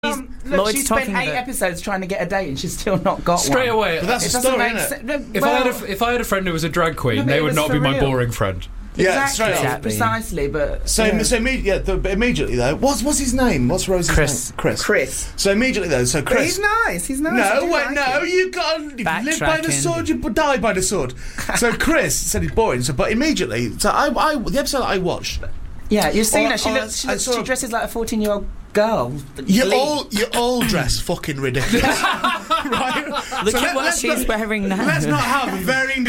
Look, Lloyd's she spent talking 8 about- episodes trying to get a date and she's still not got Straight one. away. But that's It the doesn't story, make innit? sense. If I had a friend who was a drag queen, No, but they it would was not for be my real. boring friend. Yeah, Exactly, straight up. Exactly. precisely, but... But immediately though, what's his name? What's Rosie's Chris. name? Chris. So immediately though, But Chris. he's nice, I No, do wait, like no, him. you gotta live by the Backtracking. sword, you die by the sword. So Chris said he's boring, but immediately, so the episode that I watched, Yeah, you've seen her, I saw- she dresses like a 14-year-old girl. you Glee. all dress fucking ridiculous. Right? Look So at what she's wearing now. Let's not have varying.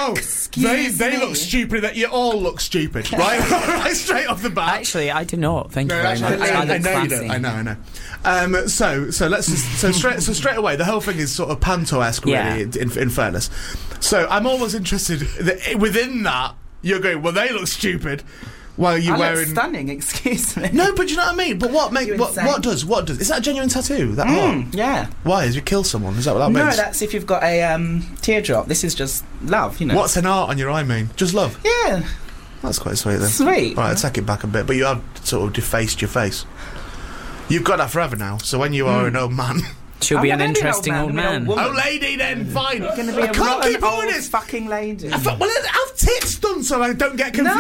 They look stupid. That you all look stupid, right? Right, straight off the bat. Actually, I do not. Thank you No, very actually, much. I look know you classy. don't. I know. So let's just straight away. The whole thing is sort of panto-esque, Yeah. really. In fairness, so I'm always interested that within that you're going. Well, they look stupid. While you're I wearing. look stunning, excuse me. No, but you know what I mean. But what You're insane. what does is that a genuine tattoo? That heart? Yeah. Why? Has you killed someone? Is that what that No, means? that's if you've got a teardrop. This is just love, you know. What's an art on your eye mean? Just love. Yeah, That's quite sweet then. sweet. Right, I take it back a bit, but you have sort of defaced your face. You've got that forever now. So when you are an old man, She'll I'm be not an gonna be an interesting old old man, I'm man. gonna be an oh lady, then fine. You're going to be I a can't rotten keep old doing this. fucking lady. Well, have tits done so I don't get confused.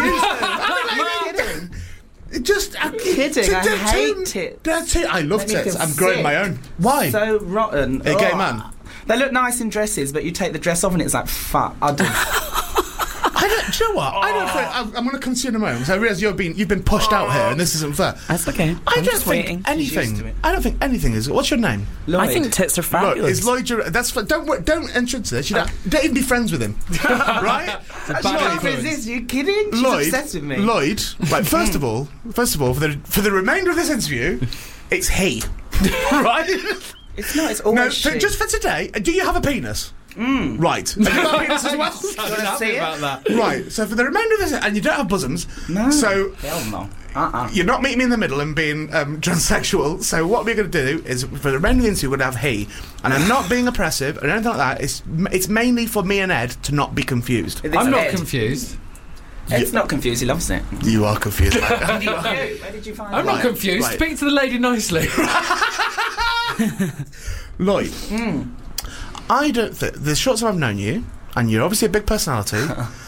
I'm kidding. Just I'm kidding, I hate tits. I love Make me tits. feel I'm growing sick. my own. Why? So rotten. A gay Ugh. man. They look nice in dresses, but you take the dress off and it's like, fuck, I do. I don't. Do you know what? I don't think I'm going to concede a moment. 'Cause I realise you've been pushed out here, and this isn't fair. That's okay. I I'm don't just think waiting. She's used to it. I don't think anything is. What's your name? I think tits are Look, fabulous. is Lloyd? Don't enter into this. You don't even be friends with him, right? That's bad not influence. resist. You kidding? She's Lloyd, obsessed with me. Lloyd. Right. First of all, for the remainder of this interview, it's he, right? It's not. It's always No, she. just for today. Do you have a penis? Right. Have you got a penis as well? I'm happy see it? about that. Right. So for the remainder of this, and you don't have bosoms. No. So Hell no. you're not meeting me in the middle and being transsexual. So what we're going to do is, for the remainder of the interview, we're going to have he. And I'm not being oppressive or anything like that. It's mainly for me and Ed to not be confused. It's I'm not Ed. confused. Ed's not confused. He loves it. You are confused. Like that. Where did you find I'm it? not confused. right. Speak to the lady nicely. Lloyd, I don't think the short time I've known you, and you're obviously a big personality.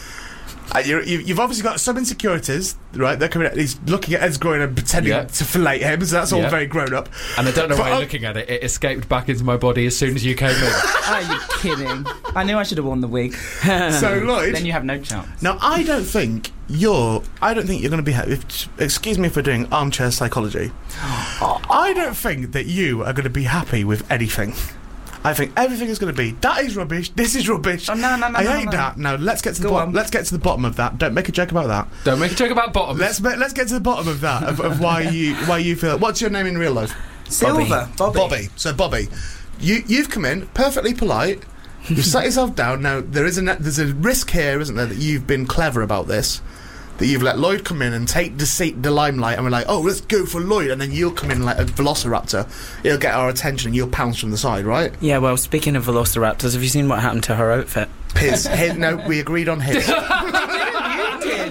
You've obviously got some insecurities, right? They're coming. He's looking at Ed's groin and pretending Yeah. to fillet him, so that's all Yeah. very grown up. And I don't know But why you're looking at it. It escaped back into my body as soon as you came in. Are you kidding? I knew I should have worn the wig. So Lloyd, Then you have no chance. now I don't think you're going to be. Excuse me for doing armchair psychology. I don't think that you are going to be happy with anything. I think everything is going to be that is rubbish. This is rubbish. Oh, no, I hate no. that. Now let's get to the Go bottom. on. Let's get to the bottom of that. Don't make a joke about that. Don't make a joke about bottoms. Let's get to the bottom of that. Of why you feel. What's your name in real life? Silver. Bobby. So Bobby, you've come in perfectly polite. You've sat yourself down. Now there's a risk here, isn't there, that you've been clever about this. That you've let Lloyd come in and take the limelight, and we're like, oh, let's go for Lloyd, and then you'll come in like a velociraptor. He'll get our attention, and you'll pounce from the side, right? Yeah, well, speaking of velociraptors, have you seen what happened to her outfit? No, we agreed on his. You did.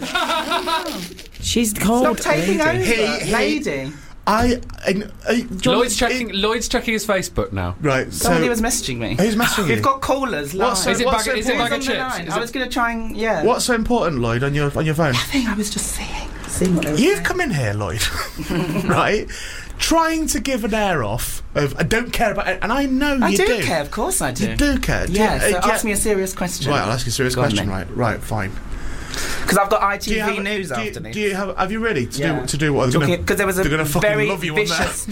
She's called Stop taking Lady. over, He- lady. Lloyd's checking his Facebook now. Right, Somebody so was messaging me. who's messaging you? We've got callers live. What's so- Is it what's bag, so is it important? bag of It's on the chips? line. Is I it- was going to try and What's so important, Lloyd, on your phone? I think I was just seeing what they were You've saying. come in here, Lloyd, right? Trying to give an air off of I don't care about it, and I know I you do care, of course I do. You do care. Yeah, so yeah. ask me a serious question. Right, I'll ask you a serious Go on question. then. Right, fine. Because I've got Do you ITV have- News do you- after me. Do you have you really Yeah. to do what? They're gonna- Because there was a they're gonna fucking very love you on there. vicious.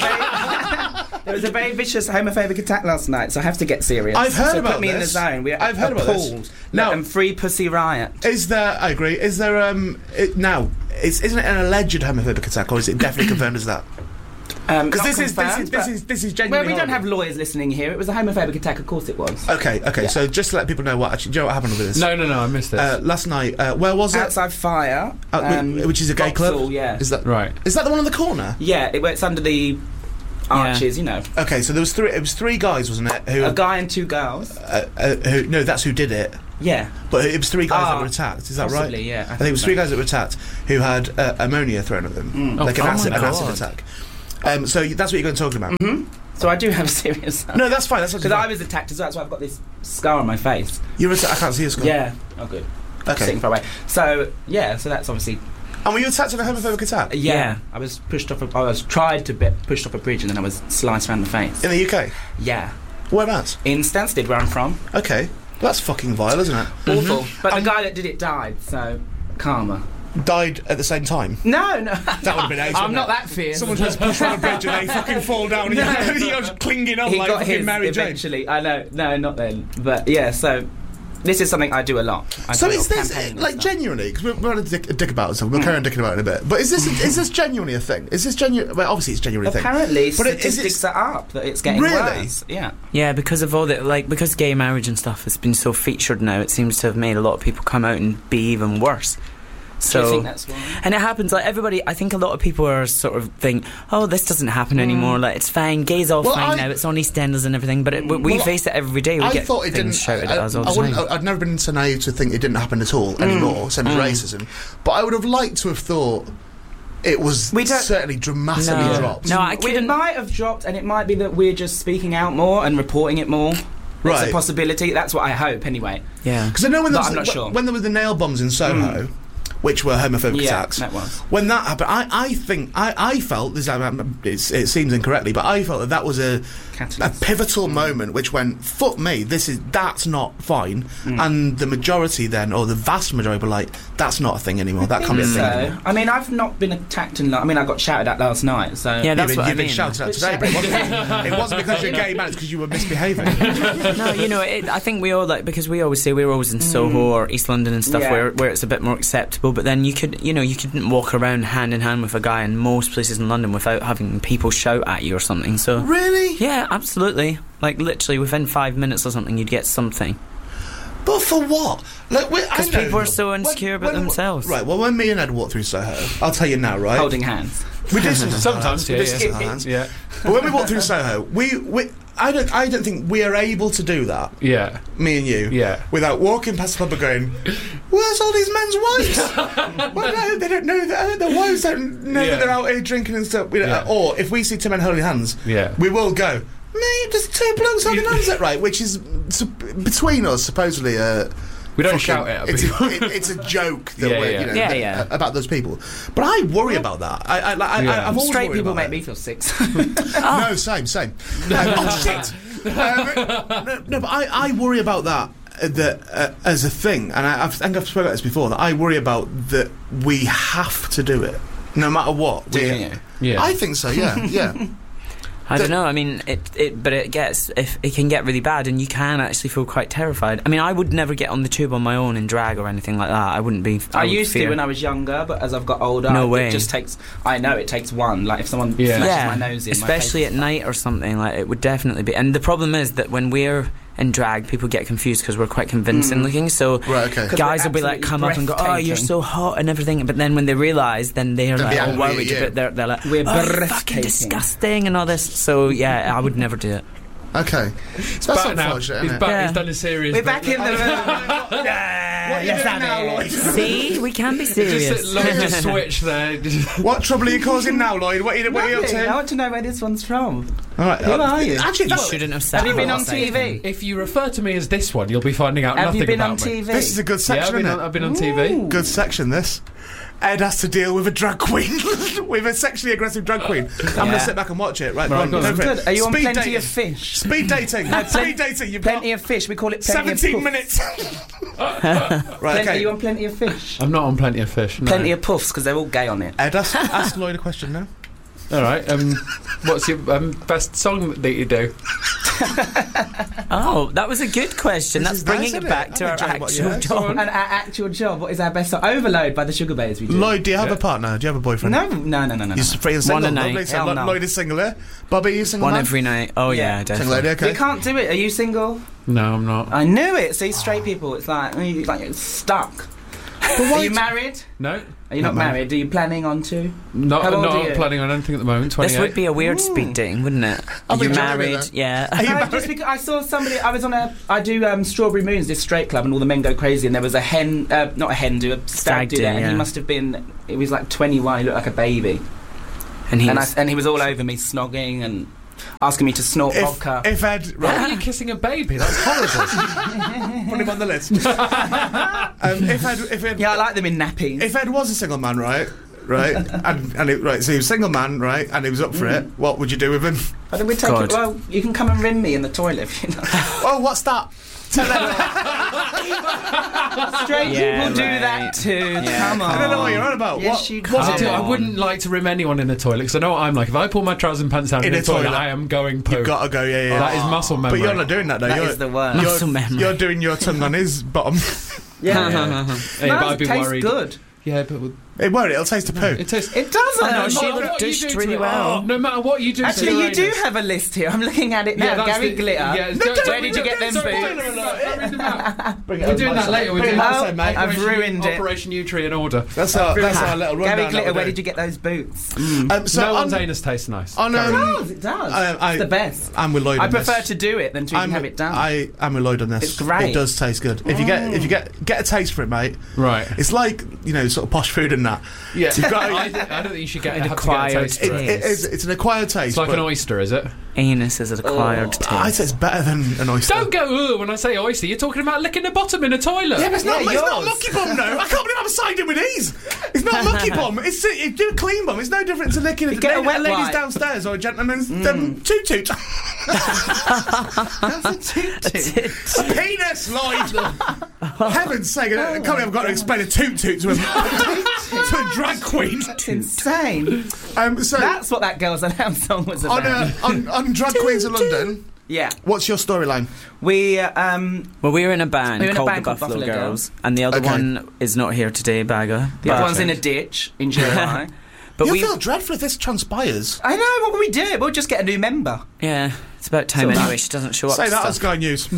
There was a very vicious homophobic attack last night, so I have to get serious. I've heard so about put me in the this. zone. We're I've heard about this. appalled. Now- and free Pussy Riot. Is there? I agree. Is there? Isn't it an alleged homophobic attack, or is it definitely confirmed as that? Because Not this confirmed, but- is genuinely. Well, we don't have horrible. lawyers listening here. It was a homophobic attack, of course it was. Okay. Yeah. So just to let people know what actually, do you know what happened with this? No, I missed this. Last night, where was it? Outside Fire. Which is a gay club. Vauxhall, yeah. Is that Right. Is that the one on the corner? Yeah, it's under the arches, you know. Okay, so there was three. It was three guys, wasn't it? Who? A guy and two girls. Who? No, that's who did it. Yeah. But it was three guys that Ah, were attacked. Is that possibly, right? yeah, I I think think it was so. three guys that were attacked who had ammonia thrown at them, like Oh, an my acid God. attack. So that's what you're going to talk about. Mm-hmm. So I do have a serious. No, that's fine. That's because I was attacked as well. That's why I've got this scar on my face. I can't see your scar. Yeah. Oh, good. Okay. Sitting far away. So yeah. So that's obviously. And were you attacked in a homophobic attack? Yeah. I was pushed off. I was tried to be pushed off a bridge, and then I was sliced around the face. In the UK? Yeah. Whereabouts? In Stansted, where I'm from. Okay. That's fucking vile, isn't it? Awful. But the guy that did it died. So karma. Died at the same time? No. That would have been ace. I'm not that fierce. Someone just pushed on a bridge and they fucking fall down and you're just clinging on like fucking Mary Jane. Eventually. I know. No, not then. But yeah, so this is something I do a lot. So is this, like, genuinely, because we're going to dick about it, we'll carry on dicking about it in a bit, but is this genuinely a thing? Is this genuine? Well, obviously it's genuinely a thing. Apparently statistics are up that it's getting worse. Yeah. Yeah, because of all that, like, because gay marriage and stuff has been so featured now, it seems to have made a lot of people come out and be even worse. So, do you think that's why? And it happens, like, everybody, I think a lot of people are sort of think, oh, this doesn't happen anymore, like, it's fine, gay's all fine now, it's on EastEnders and everything, but we face it every day, we get things shouted at us all the time. I'd never been so naive to think it didn't happen at all anymore, same as racism, but I would have liked to have thought it was certainly dramatically dropped. No, I couldn't. It might have dropped, and it might be that we're just speaking out more and reporting it more. Right. It's a possibility, that's what I hope, anyway. Yeah. Because I know when I'm not sure. When there were the nail bombs in Soho, which were homophobic attacks. That was. When that happened, I felt this. It seems incorrectly, but I felt that was a pivotal moment, which went, fuck me, that's not fine. And the majority then, or the vast majority, were like, that's not a thing anymore. That can't be a thing anymore. I mean, I've not been attacked I mean, I got shouted at last night. So yeah, that's what I mean. You've been shouted at today, but it wasn't because you're gay man. It's because you were misbehaving. No, you know, I think we all because we always say we're always in Soho or East London and stuff where it's a bit more acceptable. But then you couldn't walk around hand in hand with a guy in most places in London without having people shout at you or something. So really, yeah, absolutely. Like literally within 5 minutes or something, you'd get something. But for what? Because people are so insecure about themselves. Right. Well, when me and Ed walked through Soho, I'll tell you now, right? Holding hands. We did sometimes. Yeah. But when we walked through Soho, I don't think we are able to do that. Yeah. Me and you. Yeah. Without walking past the pub and going, where's all these men's wives? Well, no, they don't know that. Their wives don't know that they're out here drinking and stuff. Or if we see two men holding hands, we will go, mate, there's two blokes holding hands, that right? Which is between us, supposedly. We don't shout it at people. It's a joke that about those people. But I worry about that. I'm always straight worried people about make me feel sick. No, same. Oh shit. No, but I worry about that as a thing, and I think I've spoken about this before. That I worry about that we have to do it no matter what. Do you? Yeah, I think so. Yeah. I don't know. I mean, but it can get really bad, and you can actually feel quite terrified. I mean, I would never get on the tube on my own in drag or anything like that. I wouldn't be. I used to when I was younger, but as I've got older, it just takes. I know it takes one. Like if someone flashes my nose in, especially at night or something, like it would definitely be. And the problem is that when we're in drag, people get confused because we're quite convincing looking. So guys will be like, come up and go, "Oh, you're so hot" and everything. But then when they realise, then they're like all worried. But they're like, "We're fucking disgusting" and all this. So yeah, I would never do it. Okay, it's back now. He's back. He's done a series. We're back in the room. What are you doing now, Lloyd? See, we can be serious. Lloyd just switched there. What trouble are you causing now, Lloyd? What are you up to? I want to know where this one's from. All right, who are you? Actually, you shouldn't have said. Have you been on TV? If you refer to me as this one, you'll be finding out nothing about me. Have you been on TV? This is a good section, isn't it? I've been on TV. Good section, this. Ed has to deal with a drag queen, with a sexually aggressive drag queen. I'm going to sit back and watch it. Right, good. Are you on Plenty of Fish? Speed dating. Speed dating. You've Plenty of Fish. We call it Plenty of 17 minutes. Right, okay. Are you on Plenty of Fish? I'm not on Plenty of Fish. No. Plenty of Puffs, because they're all gay on it. Ed, ask Lloyd a question now. All right. What's your best song that you do? Oh, that was a good question. That's bringing it back to our actual job. And our actual job. What is our best song? Overload by the Sugar Babes. Lloyd, do you have a partner? Do you have a boyfriend? No. You're single. One a night. So Lloyd is single, yeah? Bobby, are you single? One every night. Oh yeah, definitely. Single lady, okay. You can't do it. Are you single? No, I'm not. I knew it. See, straight people, it's like you're stuck. Are you married? No. Are you not married? Are you planning on to? Not planning on anything at the moment. 28. This would be a weird speed dating, wouldn't it? Are you married? Yeah. Just because I saw somebody. I was on I do Strawberry Moons, this straight club, and all the men go crazy. And there was a hen, not a hen do, a stag do that, and he must have been. It was like 21. He looked like a baby. And he was all over me, snogging and asking me to snort vodka. Why are you kissing a baby? That's horrible. Put him on the list. I like them in nappies. If Ed was a single man, right, so he was a single man, right, and he was up for it, what would you do with him? I think we'd take it. Well, you can come and rim me in the toilet if you know. Oh, what's that? Straight people do that too. Yeah. Come on. I don't know what you're on about. Yes, I wouldn't like to rim anyone in the toilet because I know what I'm like. If I pull my trousers and pants down in the toilet, I am going poo. You've got to go, yeah. That is muscle memory. But you're not doing that, though. That is the worst. Muscle memory. You're doing your tongue on his bottom. Yeah. But I'd be worried. Good. Yeah, but it won't. It'll taste of poo. It doesn't. No, she would have dished really well. No matter what you do. Actually, you do have a list here. I'm looking at it now. Yeah, Gary Glitter. Yeah, where did you get them boots? We're doing that later. We're doing that. I've ruined it. Operation Nutri in order. That's our little rundown. Gary Glitter, where did you get those boots? No one's anus tastes nice. It does. It's the best. I'm with Lloyd on this. I prefer to do it than to even have it done. I'm with Lloyd on this. It's great. It does taste good. If you get a taste for it, mate. Right. It's like, sort of posh food and that. Yeah. I don't think you should get an acquired taste. It's an acquired taste. It's like an oyster, is it? Anus is an acquired taste. I'd say it's better than an oyster. Don't go when I say oyster. You're talking about licking the bottom in a toilet. Yeah, but it's not a mucky bum, no. I can't believe I'm siding with these. It's not a mucky bum. You do a clean bum. It's no different to licking a ladies downstairs or a gentleman's toot-toot. That's a toot-toot. A penis, Lloyd. Heaven's sake, I can't believe I've got to explain a toot-toot to a drag queen. That's insane. So that's what that Girls Aloud song was about. On Drag Queens of London. Yeah. What's your storyline? We were in a band called the Buffalo Girls, and the other one is not here today, Bagger. The other one's in a ditch in July. But you feel dreadful if this transpires. I know, what will we do? We'll just get a new member. Yeah, it's about time anyway. She doesn't show up. Say that on Sky News.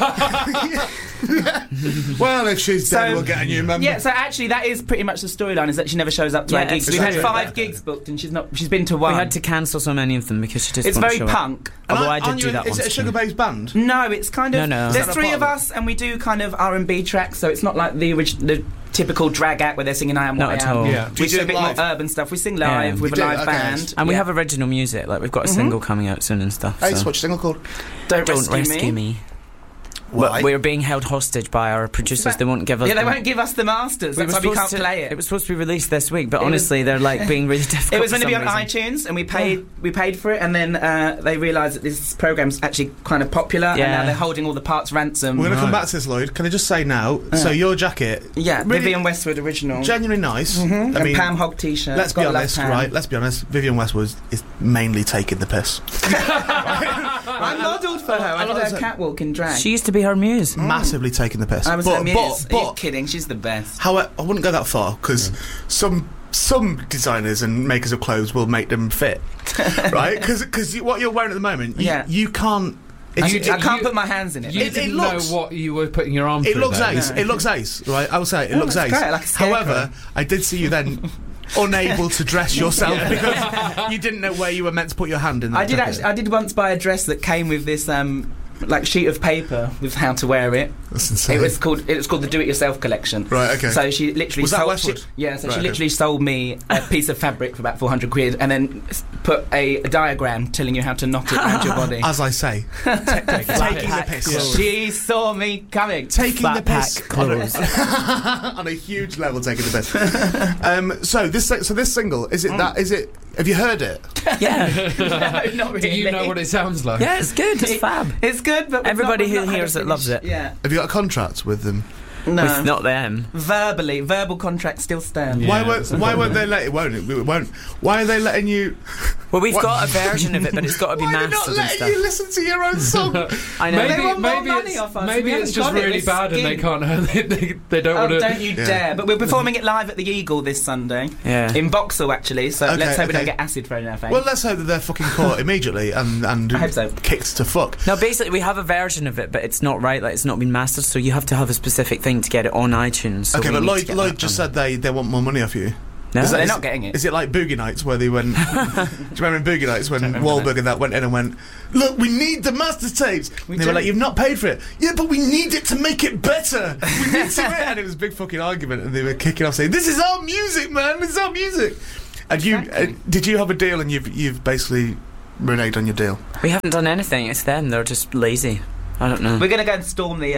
Well, if she's dead, we'll get a new member. Yeah, so actually that is pretty much the storyline, is that she never shows up to our gigs. We've had 5 gigs booked and she's been to 1. We had to cancel so many of them because she just It's very punk. Although I did do that once. Is it a sugar-based band? No, it's kind of... No. There's 3 of us and we do kind of R&B tracks, so it's not like the typical drag act where they're singing I Am What I Am. Yeah. We do a bit more urban stuff. We sing live with a live band. And we have original music. Like, we've got a single coming out soon and stuff. Hey, what's your single called? Don't Rescue Me. Why? We're being held hostage by our producers. They won't give us. Yeah, they won't give us the masters. That's why we can't play it. It was supposed to be released this week, but honestly, they're like being really difficult. It was going to be on iTunes, and we paid for it, and then they realised that this program's actually kind of popular, and now they're holding all the parts ransom. We're going to come back to this, Lloyd. Can I just say now? So your jacket, really Vivienne Westwood original, genuinely nice. I mean, Pam Hogg t-shirt. Let's be honest, right? Let's be honest. Vivienne Westwood is mainly taking the piss. I modelled for her. I did her catwalk in drag. She used to be her muse. Massively taking the piss. I was her muse. Are you kidding? She's the best. However, I wouldn't go that far because some designers and makers of clothes will make them fit, right? Because what you're wearing at the moment, you can't. I can't put my hands in it. You didn't know what you were putting your arm through. It looks ace. No. It looks ace, right? I will say it looks ace. Great, like a however, I did see you then unable to dress yourself because you didn't know where you were meant to put your hand in that jacket. I did once buy a dress that came with this sheet of paper with how to wear it. That's insane. It was called the Do It Yourself collection. Right, okay. So she literally was that Westwood? She literally sold me a piece of fabric for about 400 quid and then put a diagram telling you how to knot it around your body. As I say, taking the piss. She saw me coming. Taking the piss on a huge level. Taking the piss. So this single is it? Have you heard it? Yeah. No, not really. Do you know what it sounds like? Yeah, it's good. It's fab. It's good, but everybody who hears it loves it. Yeah. Have you got a contract with them? No, with not them. Verbal contracts still stand. Yeah, why won't they let it? It won't. Why are they letting you? Well, we've got a version of it, but it's got to be mastered and stuff. Why are they not letting you listen to your own song? I know. They want more money off us. Maybe it's just really bad and they can't. They don't want to. Don't you dare! But we're performing it live at the Eagle this Sunday. Yeah. In Vauxhall, actually. So let's hope we don't get acid thrown in our face. Well, let's hope that they're fucking caught immediately and I hope so. kicked to fuck. No, basically we have a version of it, but it's not right. Like it's not been mastered, so you have to have a specific thing to get it on iTunes. So okay, but Lloyd just said they want more money off you. No, they're not getting it. Is it like Boogie Nights where they went? Do you remember in Boogie Nights when Wahlberg and that went in and went, "Look, we need the master tapes." They were like, "You've not paid for it." Yeah, but we need it to make it better. We need to, and it was a big fucking argument, and they were kicking off saying, "This is our music, man. This is our music." And did you have a deal and you've basically reneged on your deal? We haven't done anything. It's them. They're just lazy. I don't know. We're going to go and storm the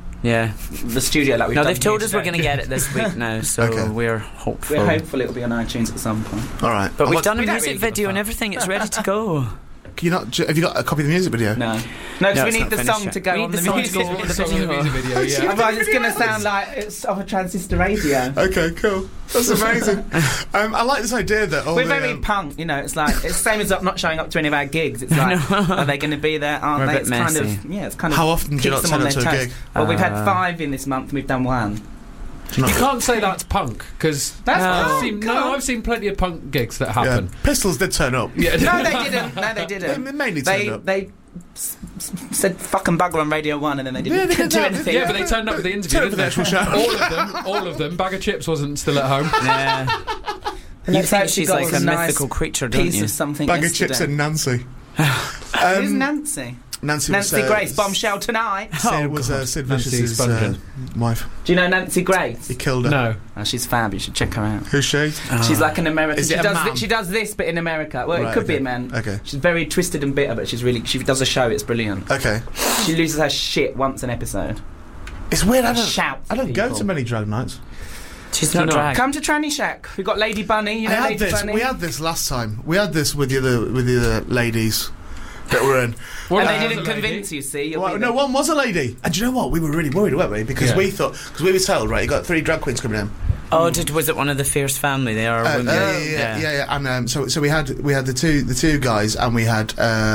studio like we've done. No, they've told us we're going to get it this week now, so we're hopeful. We're hopeful it'll be on iTunes at some point. All right. But we've done a music video and everything. It's ready to go. Have you got a copy of the music video? No, because we need the song to go on the music video. Otherwise it's going to sound like it's off a transistor radio. Okay, cool. That's amazing. I like this idea that we're very punk, it's like it's the same as not showing up to any of our gigs. It's like, are they going to be there? Aren't they? It's kind of How often do you not turn up to a gig? Well, we've had 5 in this month and we've done 1. You can't say that's punk, because I've seen plenty of punk gigs that happen. Yeah. Pistols did turn up. Yeah. No, they didn't. They mainly turned up. They said fucking bugger on Radio 1 and then they didn't do anything. Yeah, but they turned up for the interview, didn't they? Actual show. All of them. Bag of Chips wasn't still at home. Yeah. You think she's like a mythical creature, don't you? Piece of something Bag of Chips and Nancy. Who's Nancy? Nancy Grace, bombshell tonight. Sid was Sid Vicious's wife. Do you know Nancy Grace? He killed her. No. Oh, she's fab. You should check her out. Who's she? She's like an American. She does this, but in America. Well, it could be a man. Okay. She's very twisted and bitter, but she does a show. It's brilliant. Okay. She loses her shit once an episode. It's weird. I don't people. go to many drag nights. She's not drag. Come to Tranny Shack. We've got Lady Bunny. Bunny. We had this last time. We had this with the other ladies that were in. And they didn't convince you, see? No, one was a lady. And do you know what? We were really worried, weren't we? Because we were told, right, you got 3 drag queens coming in. Oh, was it one of the Fierce family? They are women. Yeah. And so we had the two guys, and we had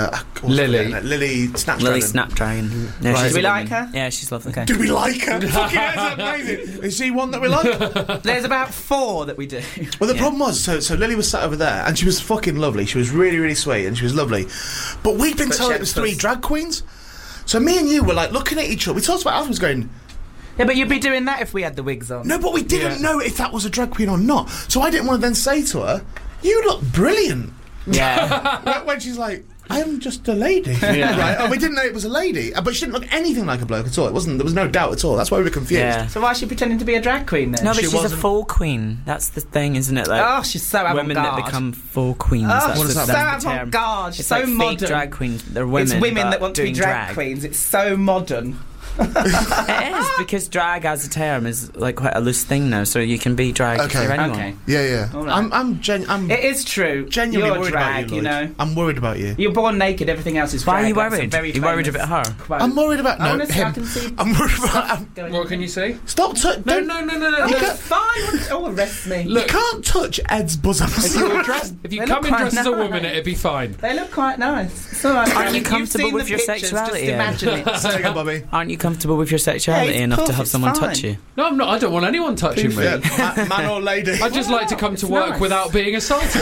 Lily Snapdragon. Yeah, right. Did we like her? Yeah, she's lovely. Okay. Did we like her? Fucking that's amazing. Is she one that we like? There's about 4 that we do. Well, the problem was, so Lily was sat over there, and she was fucking lovely. She was really, really sweet, and she was lovely. But we'd been told it was 3 drag queens. So me and you were like looking at each other. We talked about afterwards, going. Yeah, but you'd be doing that if we had the wigs on. No, but we didn't know if that was a drag queen or not. So I didn't want to then say to her, "You look brilliant." Yeah. When she's like, "I'm just a lady," right? And we didn't know it was a lady, but she didn't look anything like a bloke at all. There was no doubt at all. That's why we were confused. Yeah. So why is she pretending to be a drag queen then? No, but she's a folk queen. That's the thing, isn't it? Like, she's so avant-garde. Women that become folk queens. She's so avant-garde. She's so like modern. Fake drag queens. They're women. It's women that want to be drag queens. It's so modern. It is, because drag as a term is like quite a loose thing now, so you can be drag if you're anyone. Okay. Yeah. Right. It is true. Genuinely worried about you, Lloyd. I'm worried about you. You're born naked. Everything else is drag. Why are you worried? Are you worried about her? Quote. I'm worried about him. I'm worried about. What can you say? Stop! No. It's fine. Arrest me. Look, you can't touch Ed's bosom. If you come in dressed as a woman, it'd be fine. They look quite nice. It's all right. Aren't you comfortable with your sexuality? Just imagine it. There you go, Bobby. Aren't you comfortable with your sexuality enough to have someone touch you? No, I'm not. I don't want anyone touching me. Yeah, man or lady. I just like to come to work without being assaulted.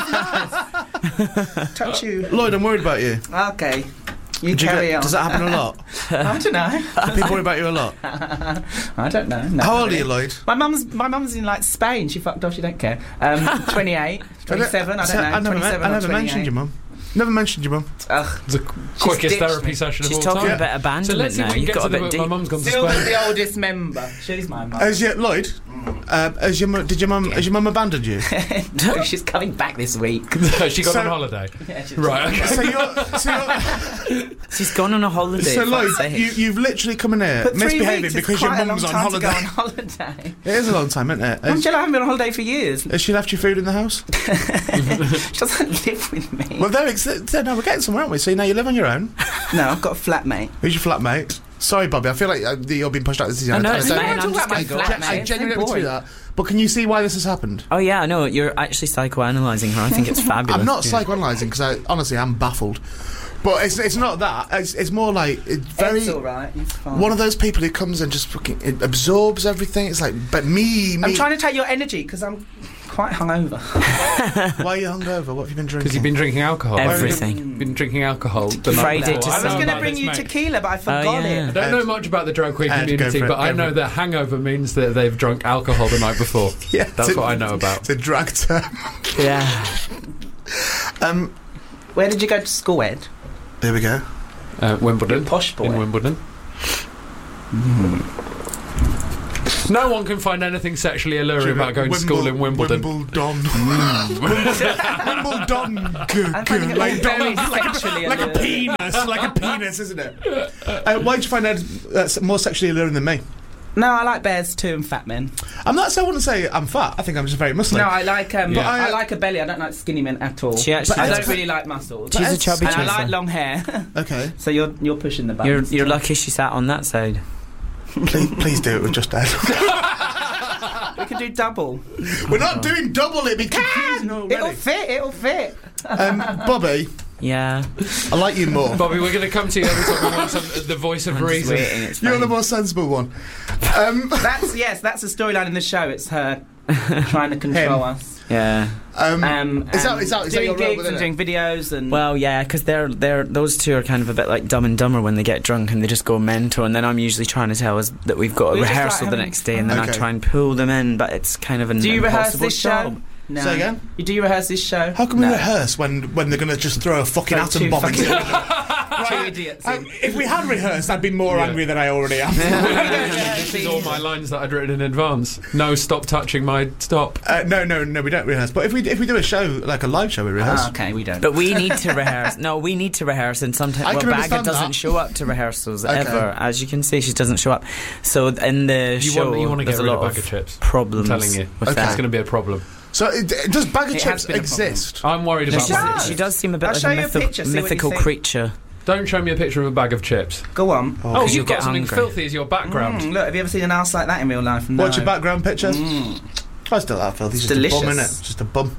Touch you. Lloyd, I'm worried about you. Okay. You carry on. Does that happen a lot? I don't know. People worry about you a lot. I don't know. No, how old are you, Lloyd? My mum's in like Spain. She fucked off. She don't care. 28, 27. I don't know. I never mentioned your mum. Never mentioned your mum. The quickest therapy session of all time. She's talking about abandonment now. You've got a bit deep. My mum's gone to Still Spain. the oldest member. She's my mum. Lloyd? Has your mum abandoned you? No, she's coming back this week. She got on holiday. Yeah, right. Okay. She's gone on a holiday. So Lloyd, you've literally come in here misbehaving because your mum's on holiday. On holiday. It is a long time, isn't it? Angela, I haven't been on holiday for years. Has she left you food in the house? She doesn't live with me. Well, no, we're getting somewhere, aren't we? So now you live on your own. No, I've got a flatmate. Who's your flatmate? Sorry, Bobby. I feel like you're being pushed out of this. I know. I genuinely don't do that. But can you see why this has happened? Oh yeah, I know. You're actually psychoanalyzing her. I think it's fabulous. I'm not psychoanalyzing because honestly, I'm baffled. But it's not that. It's more like it's all right. It's fine. One of those people who comes and just fucking absorbs everything. It's like, but me. I'm trying to take your energy because I'm quite hungover. Why are you hungover? What have you been drinking? Because you've been drinking alcohol. Everything. You've been drinking alcohol. Friday to I was going to bring you tequila, but I forgot it. I don't know much about the drag queen community, but I know that hangover means that they've drunk alcohol the night before. Yeah, that's what I know about. It's a drag term. Yeah. Where did you go to school, Ed? There we go. Wimbledon. Posh boy. In Wimbledon. No one can find anything sexually alluring about going to school in Wimbledon. Wimbledon. Wimbledon. Like a penis. Like a penis, isn't it? Why did you find that more sexually alluring than me? No, I like bears too and fat men. I'm not. So I wouldn't say I'm fat. I think I'm just very muscly. No, I like. I like a belly. I don't like skinny men at all. But I don't really like muscles. She's a chubby and I like long hair. Okay. So you're pushing the buttons. You're lucky she sat on that side. Please do it with just Ed. We can do double. We're not doing double. It'd be confusing already. It'll fit. Bobby. Yeah. I like you more. Bobby, we're going to come to you every time we want the voice of reason. You're the more sensible one. That's a storyline in the show. It's her trying to control us. Yeah. Is that doing gigs and doing videos and... Well, yeah, because those two are kind of a bit like Dumb and Dumber when they get drunk and they just go mental, and then I'm usually trying to tell us that we've got a rehearsal the next day, and then I try and pull them in, but it's kind of an impossible job. Do you rehearse this show? No. Say again? Do you rehearse this show? How can we rehearse when they're going to just throw a fucking atom bomb into it? Two idiots. If we had rehearsed, I'd be more angry than I already am. This is all my lines that I'd written in advance. No, stop touching my stop. No, we don't rehearse. But if we do a show, like a live show, we rehearse. Okay, we don't. But we need to rehearse. No, we need to rehearse, and sometimes Bagga doesn't show up to rehearsals ever. As you can see, she doesn't show up. So in the show, you want to get rid of Bag of Chips. Problems. I'm telling you, it's going to be a problem. So does Bag of Chips exist? I'm worried about that. She does seem a bit like a mythical creature. Don't show me a picture of a bag of chips. Go on. Oh, you've got something filthy as your background. Look, have you ever seen an arse like that in real life? No. What's your background picture? I still that filthy. It's just delicious. A bum, innit? Just a bum.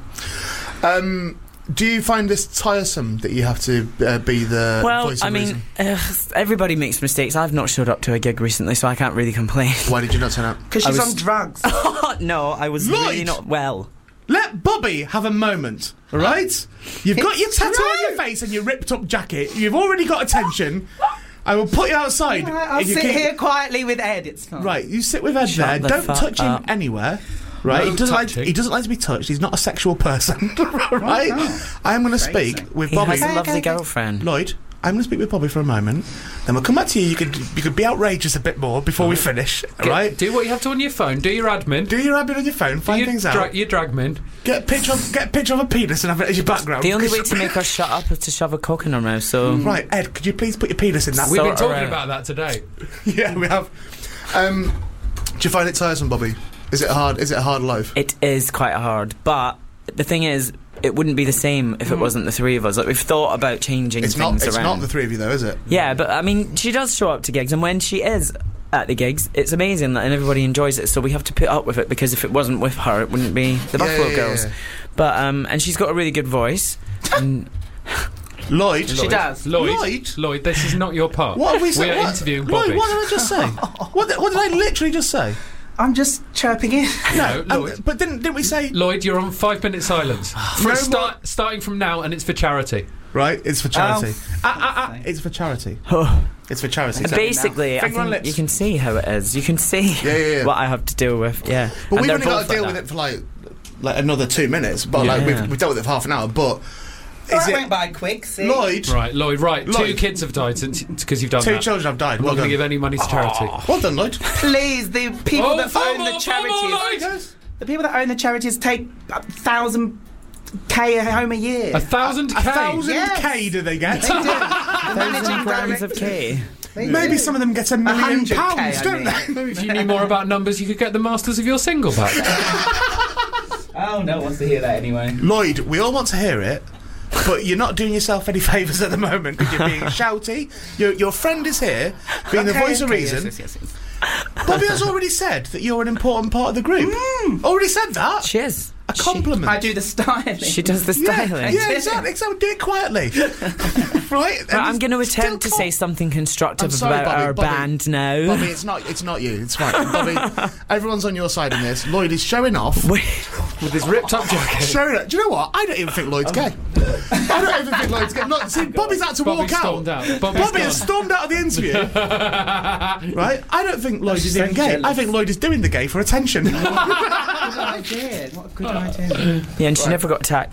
Do you find this tiresome that you have to be the voice of reason? Everybody makes mistakes. I've not showed up to a gig recently, so I can't really complain. Why did you not turn up? Because she's on drugs. No, I was really not well. Let Bobby have a moment, all right? You've got your tattoo on your face and your ripped-up jacket. You've already got attention. I will put you outside. I'll sit here quietly with Ed. It's fine. Right, you sit with Ed there. Don't touch him anywhere. Right, he doesn't like to be touched. He's not a sexual person, right? I am going to speak with Bobby. He has a lovely girlfriend. Lloyd, I'm going to speak with Bobby for a moment. Then we'll come back to you. You could be outrageous a bit more before we finish, right? Do what you have to on your phone. Do your admin. Do your admin on your phone. Find things out. Your dragmin. Get a picture of a penis and have it as your background. The only way to make her shut up is to shove a cock in her mouth. So right, Ed, could you please put your penis in that? We've been talking about that today. Yeah, we have. Do you find it tiresome, Bobby? Is it hard? Is it a hard life? It is quite hard, but the thing is, it wouldn't be the same if it wasn't the three of us. Like, we've thought about changing things around. It's not the three of you, though, is it? Yeah, but I mean, she does show up to gigs, and when she is at the gigs, it's amazing, and everybody enjoys it. So we have to put up with it, because if it wasn't with her, it wouldn't be the Buffalo Girls. But and she's got a really good voice. And Lloyd, she does. Lloyd, this is not your part. What have we said? We are interviewing Bobby. Lloyd, what did I just say? What did I literally just say? I'm just chirping in. No, Lloyd. But didn't we say... Lloyd, you're on 5-minute silence. Starting from now, and it's for charity. Right, it's for charity. It's for charity. It's for charity. Basically, I think you can see how it is. You can see what I have to deal with. Yeah, but we've only got to deal with it for like another 2 minutes. But we've dealt with it for half an hour. But it went by quick. See? Lloyd. 2 kids have died because you've done that. 2 children have died. I'm not going to give any money to charity. Well done, Lloyd. Please, the people that own the charities. The people that own the charities take 1,000K home a year. 1,000K? 1,000K do they get? They do. The managing grams of K. Maybe some of them get £1 million, don't they? Maybe if you knew more about numbers, you could get the masters of your single back. Oh, no one wants to hear that anyway. Lloyd, we all want to hear it. But you're not doing yourself any favours at the moment, because you're being shouty. Your friend is here, being the voice of reason. Yes. Bobby has already said that you're an important part of the group. Already said that. She is. A compliment. I do the styling. She does the styling. Yeah, exactly. Do it quietly. Right? I'm going to attempt to say something constructive about our band now. Bobby, it's not you. It's fine. Bobby, everyone's on your side in this. Lloyd is showing off. With his ripped-up jacket. Showing it. Do you know what? I don't even think Lloyd's gay. I don't even think Lloyd's gay. Look, see, Bobby's had to walk out. Bobby has stormed out of the interview. Right? I don't think Lloyd is even gay. I think Lloyd is doing the gay for attention. What a good idea. What a good idea. Yeah, and she never got attacked either.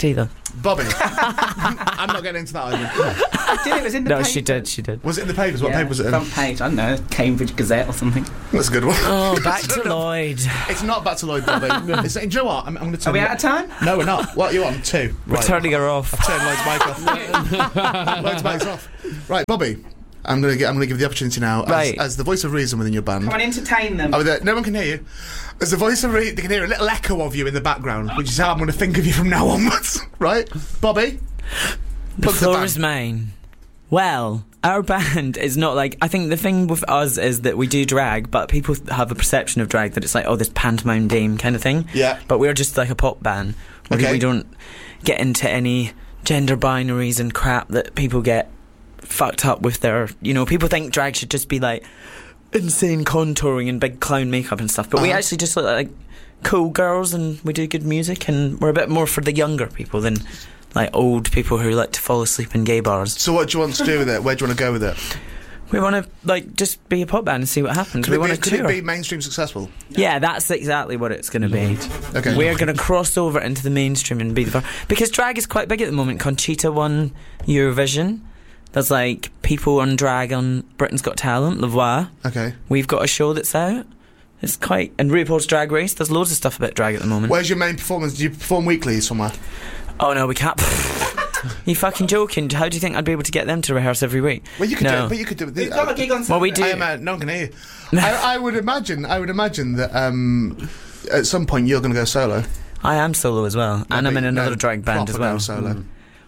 Bobby. I'm not getting into that either. It was in the papers. She did. Was it in the papers? What paper was it in? Front page, I don't know, Cambridge Gazette or something. That's a good one. Oh, back to Lloyd. It's not back to Lloyd, Bobby. Do you know what? I'm going to turn... Are we out of time? No, we're not. What are you on? 2. We're turning her off. I've turned Lloyd's mic off. Lloyd's mic's off. Right, Bobby. I'm going to give the opportunity now as the voice of reason within your band. Come on, entertain them. Oh, no one can hear you. As the voice of reason, they can hear a little echo of you in the background, which is how I'm going to think of you from now onwards. Right, Bobby? The floor is mine. Well, our band is not like... I think the thing with us is that we do drag, but people have a perception of drag that it's like, this pantomime dame kind of thing. Yeah. But we're just like a pop band. We don't get into any gender binaries and crap that people get fucked up with their... people think drag should just be like insane contouring and big clown makeup and stuff, but we actually just look like cool girls, and we do good music, and we're a bit more for the younger people than like old people who like to fall asleep in gay bars. So what do you want to do with it? Where do you want to go with it? We want to just be a pop band and see what happens. Could it be mainstream successful? Yeah, that's exactly what it's going to be. Okay. We're going to cross over into the mainstream and be because drag is quite big at the moment. Conchita won Eurovision. There's like people on drag on Britain's Got Talent, La Voix. Okay. We've got a show that's out. It's quite... And RuPaul's Drag Race. There's loads of stuff about drag at the moment. Where's your main performance? Do you perform weekly somewhere? Oh no, we can't. You fucking joking? How do you think I'd be able to get them to rehearse every week? Well, you could do it, but you could do it. We've got a gig on Saturday. Well, we do. No one can hear you. I would imagine that at some point you're going to go solo. I am solo as well, and I'm in another drag band as well. Solo.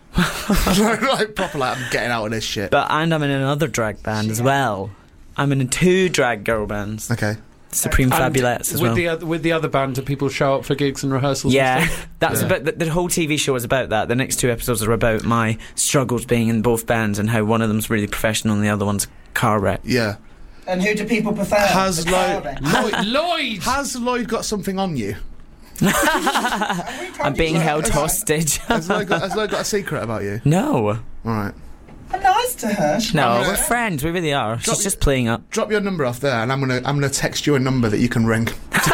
Like proper, like I'm getting out of this shit. And I'm in another drag band as well. I'm in 2 drag girl bands. Okay. Supreme Fabulettes as well. With the other band, do people show up for gigs and rehearsals? Yeah, and stuff? that's about the whole TV show is about that. The next 2 episodes are about my struggles being in both bands and how one of them's really professional and the other one's a car wreck. Yeah. And who do people prefer? Lloyd! Has Lloyd got something on you? I'm being held hostage. Has Lloyd got a secret about you? No. All right. I'm nice to her. No, we're friends. We really are. She's just playing up. Drop your number off there, and I'm gonna text you a number that you can ring.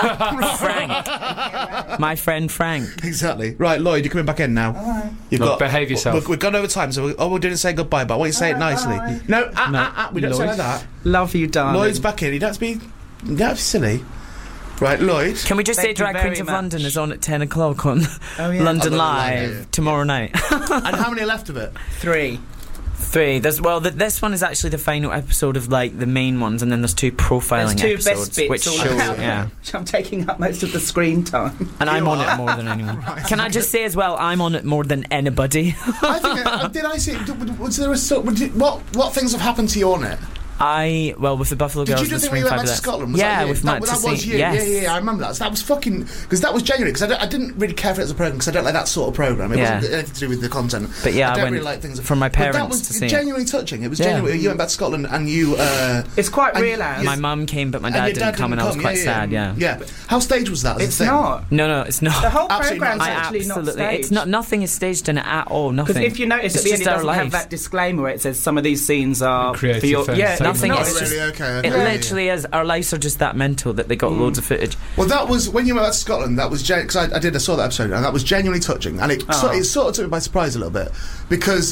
Frank. My friend Frank. Exactly. Right, Lloyd, you're coming back in now. Right. You've got behave yourself. We've gone over time, so we didn't say goodbye, but I want you to say it nicely. No, we don't say like that. Love you, darling. Lloyd's back in. You don't have to be silly. Right, Lloyd. Can we just say Drag Queens of London is on at 10 o'clock on London Live tomorrow night? And how many are left of it? 3. This one is actually the final episode of like the main ones, and then there's 2 profiling episodes, best bits which I'm taking up most of the screen time. And I'm on it more than anyone. Right. Can I just say as well, I'm on it more than anybody. I think. Did I see? Was there what things have happened to you on it? With the Buffalo Girls. Did you do the thing when you went back to Scotland? With Matt that was you. Yes. Yeah, I remember that. So that was fucking... Because that was genuine, because I didn't really care for it as a programme, because I don't like that sort of programme. It wasn't anything to do with the content. But yeah, I don't really like things... From my parents to see it. That was genuinely touching. It was genuinely... You went back to Scotland and you... it's quite real, Anne. My mum came, but my dad didn't come, and I was quite sad, Yeah. How staged was that? It's not. No, it's not. The whole programme's actually not staged. It's not. Nothing is staged in it at all. Nothing. Because if you notice at the end, it doesn't have that disclaimer where it says some of these scenes are for your... Yeah, nothing is... Okay. It literally is. Our lives are just that mental that they got loads of footage. Well, that was when you went back to Scotland. That was because I saw that episode, and that was genuinely touching, and it sort of took me by surprise a little bit because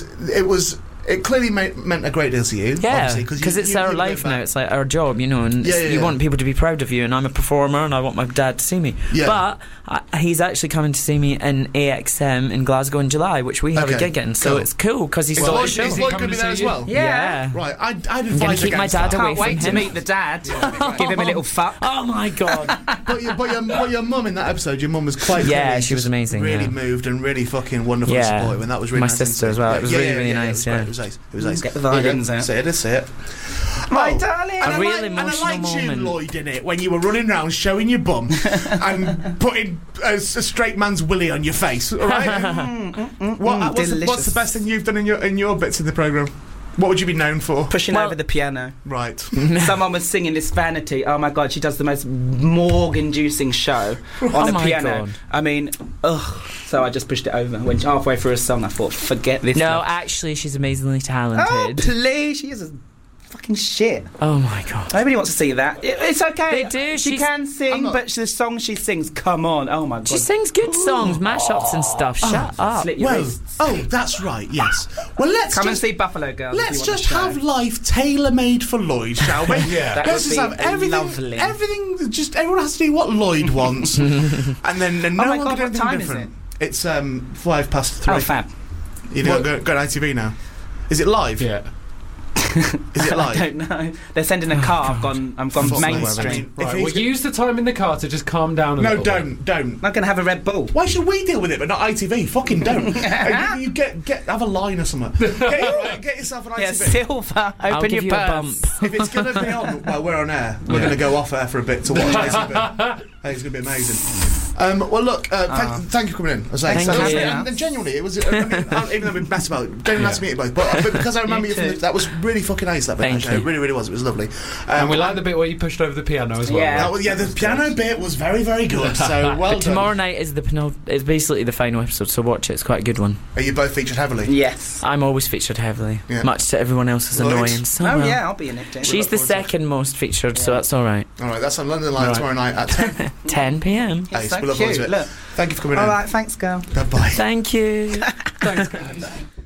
it clearly meant a great deal to you. Yeah, because it's our life now. It's like our job, and you want people to be proud of you. And I'm a performer, and I want my dad to see me. Yeah. But he's actually coming to see me in AXM in Glasgow in July, which we have a gig in. So it's cool because he's got a show. Is Lloyd going to be there as well? Yeah. Right. I'd I'm going to keep my dad away from him. Can't wait to meet the dad. Give him a little fuck. Oh my god. But your mum in that episode, your mum was quite... Yeah, she was amazing. Really moved and really fucking wonderful and supportive, and that was really nice. My sister as well. It was really nice. It was nice. It was nice. Get the violins out. Say it. My darling. A real emotional moment. And I liked you, Lloyd, in it, when you were running around showing your bum and putting a straight man's willy on your face, all right? What's the best thing you've done in your bits of the programme? What would you be known for? Pushing over the piano. Right. Someone was singing this Vanity. Oh my god, she does the most morgue-inducing show on the piano. God. I mean, so I just pushed it over. When halfway through a song, I thought, forget this. No, actually, she's amazingly talented. Oh, please, she is a fucking shit. Oh my god. Nobody wants to see that. It's okay. They do. She can sing, but the song she sings, come on. Oh my god. She sings good songs, mashups and stuff. Shut up. That's right. Yes. Well, let's come and see Buffalo Girls. Let's just have life tailor-made for Lloyd, shall we? Yeah. Let's just have everything. Everything. Just everyone has to do what Lloyd wants, and then no one can do anything different. It's 3:05. Oh, fab. You know, go to ITV now. Is it live? Yeah. Is it live? I don't know. They're sending a car. I've gone mainstream. Right, well, use the time in the car to just calm down a little bit. Don't. I'm going to have a Red Bull. Why should we deal with it, but not ITV? Fucking don't. You have a line or something. Get yourself an ITV. Yeah, Silver, open your purse. If it's going to be on while we're on air, we're going to go off air for a bit to watch ITV. It's going to be amazing. Well, look, thank you for coming in. Thank you. And genuinely, it was. Even though we messed about it, don't nice to meet you both. But because I remember you from that was really fucking nice. That bit, actually. It really, really was. It was lovely. And we liked the bit where you pushed over the piano as well. Yeah, the piano bit was very, very good. So well done. Tomorrow night is it's basically the final episode, so watch it. It's quite a good one. Are you both featured heavily? Yes. I'm always featured heavily, much to everyone else's annoyance. Yeah, I'll be in it. She's the second most featured, so that's all right. All right, that's on London Live tomorrow night at 10. 10 p.m. So cute. Look. Thank you for coming in. All right, thanks, girl. Bye-bye. Thank you. Thanks, guys.